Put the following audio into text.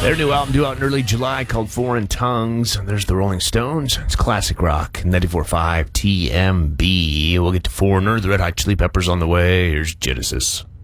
Their new album due out in early July called Foreign Tongues. There's the Rolling Stones. It's classic rock. 94.5 TMB. We'll get to Foreigner, the Red Hot Chili Peppers on the way. Here's Genesis.